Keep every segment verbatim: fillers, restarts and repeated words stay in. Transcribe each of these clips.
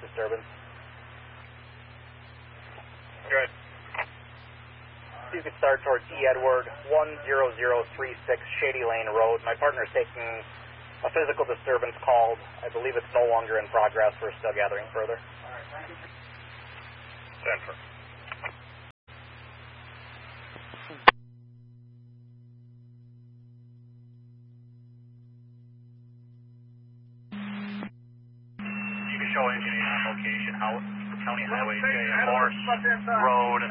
disturbance. Good. You could start towards E. Edward, one zero zero three six Shady Lane Road. My partner's taking a physical disturbance called. I believe it's no longer in progress. We're still gathering further. All right, thank you. Denver. You can show engineer on location, House, County Highway J, Morse Road.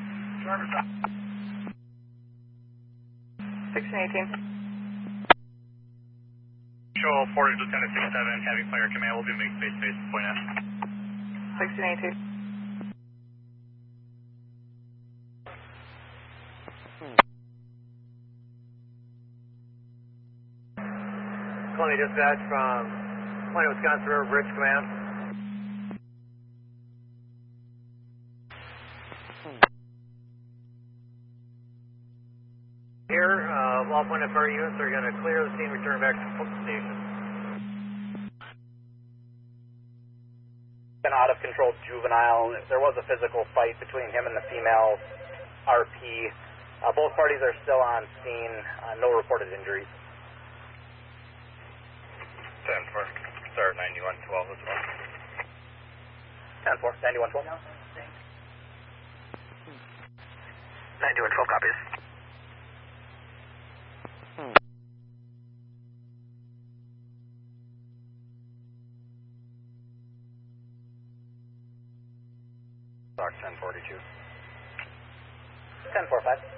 sixteen eighteen. Show Portage Lieutenant six seven, Heavy Fire Command will be make space space point F. sixteen eighteen. Columbia Dispatch from Point Wisconsin River Bridge Command. Here, uh, all point of fire units are going to clear the scene and return back to the station. An out of control juvenile. There was a physical fight between him and the female R P. Uh, both parties are still on scene. Uh, no reported injuries. ten four. Start ninety-one twelve as well. ten four. ninety-one twelve. ninety-one twelve copies. Doc ten forty-two. ten four five.